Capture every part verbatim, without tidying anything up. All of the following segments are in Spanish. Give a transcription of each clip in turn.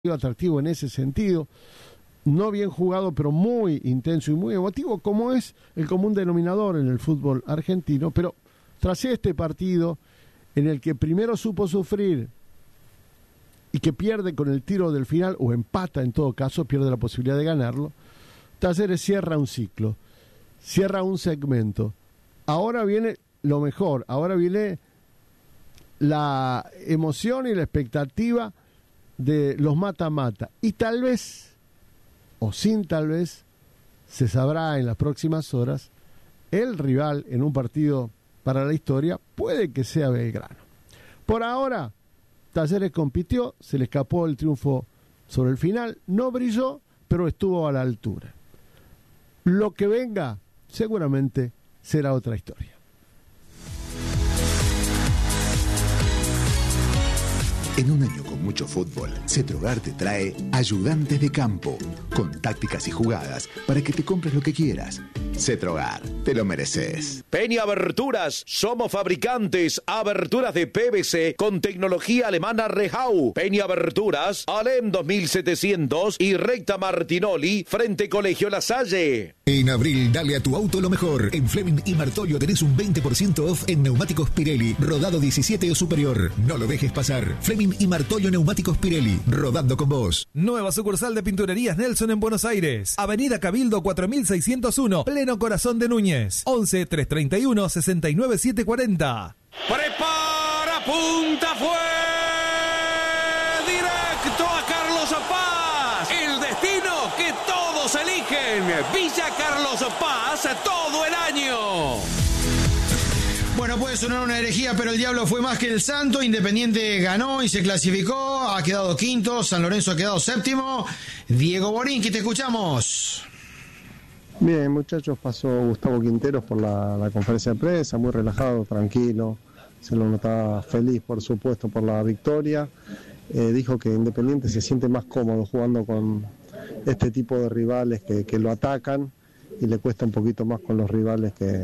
atractivo en ese sentido, no bien jugado, pero muy intenso y muy emotivo, como es el común denominador en el fútbol argentino. Pero tras este partido, en el que primero supo sufrir y que pierde con el tiro del final, o empata en todo caso, pierde la posibilidad de ganarlo, Talleres cierra un ciclo, cierra un segmento. Ahora viene lo mejor, ahora viene la emoción y la expectativa de los mata-mata, y tal vez, o sin tal vez, se sabrá en las próximas horas, el rival en un partido para la historia puede que sea Belgrano. Por ahora, Talleres compitió, se le escapó el triunfo sobre el final, no brilló, pero estuvo a la altura. Lo que venga, seguramente será otra historia. En un año con mucho fútbol, Cetrogar te trae Ayudantes de Campo, con tácticas y jugadas para que te compres lo que quieras. Cetrogar, te lo mereces. Peña Aberturas, somos fabricantes, aberturas de P V C con tecnología alemana Rehau. Peña Aberturas, Alem dos mil setecientos y Recta Martinoli, frente Colegio La Salle. En abril, dale a tu auto lo mejor. En Fleming y Martolio tenés un veinte por ciento off en neumáticos Pirelli, rodado diecisiete o superior. No lo dejes pasar. Fleming y Martolio Neumáticos Pirelli, rodando con vos. Nueva sucursal de Pinturerías Nelson en Buenos Aires. Avenida Cabildo cuatro mil seiscientos uno, pleno corazón de Núñez. once, trescientos treinta y uno, sesenta y nueve, setecientos cuarenta. Prepara, punta, fue directo a Carlos Paz. El destino que todos eligen. Villa Carlos Paz todo el año. Bueno, puede sonar una herejía, pero el diablo fue más que el santo. Independiente ganó y se clasificó, ha quedado quinto, San Lorenzo ha quedado séptimo. Diego Borín, que te escuchamos. Bien, muchachos, pasó Gustavo Quinteros por la, la conferencia de prensa, muy relajado, tranquilo, se lo notaba feliz, por supuesto, por la victoria. Eh, dijo que Independiente se siente más cómodo jugando con este tipo de rivales que, que lo atacan, y le cuesta un poquito más con los rivales que,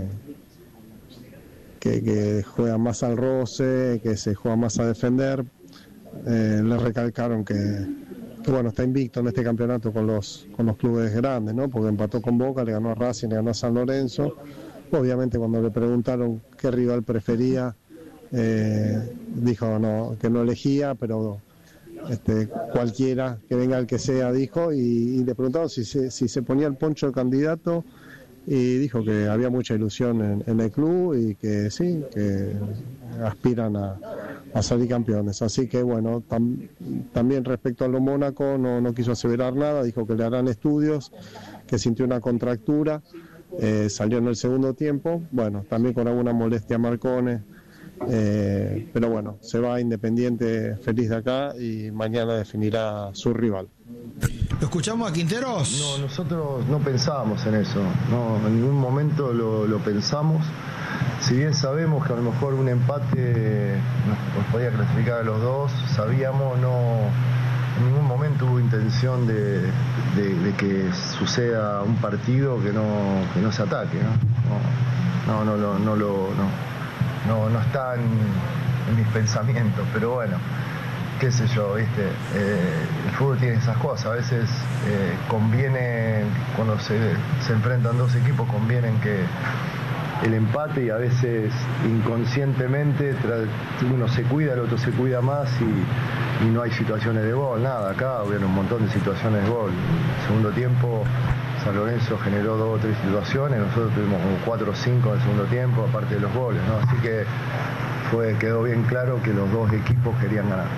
que, que juegan más al roce, que se juega más a defender. Eh, le recalcaron que, que bueno, está invicto en este campeonato con los con los clubes grandes, ¿no? Porque empató con Boca, le ganó a Racing, le ganó a San Lorenzo. Obviamente, cuando le preguntaron qué rival prefería, eh, dijo no, que no elegía, pero este, cualquiera, que venga el que sea, dijo, y, y le preguntaron si se, si se ponía el poncho de candidato, y dijo que había mucha ilusión en, en el club y que sí, que aspiran a, a salir campeones. Así que bueno, tam, también respecto a lo Mónaco no, no quiso aseverar nada, dijo que le harán estudios, que sintió una contractura, eh, salió en el segundo tiempo, bueno, también con alguna molestia Marcone, eh, pero bueno, se va Independiente feliz de acá y mañana definirá su rival. ¿Lo escuchamos a Quinteros? No, nosotros no pensábamos en eso, no, en ningún momento lo, lo pensamos. Si bien sabemos que a lo mejor un empate nos, nos podía clasificar a los dos, sabíamos, no, en ningún momento hubo intención de, de, de que suceda un partido que no, que no se ataque, ¿no? No, no, no, no, lo, no, no, no está en, en mis pensamientos, pero bueno, qué sé yo, ¿viste? Eh, el fútbol tiene esas cosas, a veces eh, conviene, cuando se, se enfrentan dos equipos, conviene que el empate, y a veces inconscientemente uno se cuida, el otro se cuida más, y, y no hay situaciones de gol, nada. Acá hubieron un montón de situaciones de gol. En el segundo tiempo San Lorenzo generó dos o tres situaciones, nosotros tuvimos como cuatro o cinco en el segundo tiempo, aparte de los goles, ¿no? Así que fue, quedó bien claro que los dos equipos querían ganar.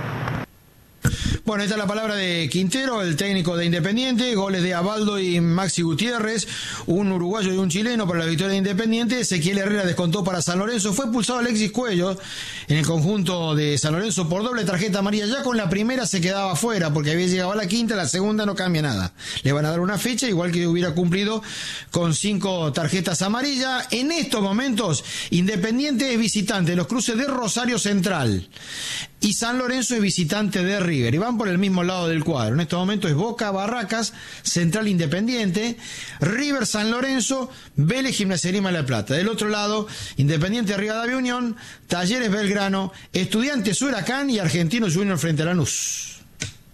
Bueno, esta es la palabra de Quintero, el técnico de Independiente. Goles de Abaldo y Maxi Gutiérrez, un uruguayo y un chileno para la victoria de Independiente. Ezequiel Herrera descontó para San Lorenzo. Fue expulsado Alexis Cuello en el conjunto de San Lorenzo por doble tarjeta amarilla. Ya con la primera se quedaba fuera porque había llegado a la quinta, la segunda no cambia nada. Le van a dar una fecha, igual que hubiera cumplido con cinco tarjetas amarillas. En estos momentos, Independiente es visitante de los cruces de Rosario Central y San Lorenzo es visitante de River, y van por el mismo lado del cuadro. En estos momentos es Boca, Barracas, Central, Independiente, River, San Lorenzo, Vélez, Gimnasia de Grima de La Plata. Del otro lado, Independiente, Rivadavia, Unión, Talleres, Belgrano, Estudiantes, Huracán y Argentinos Junior frente a Lanús.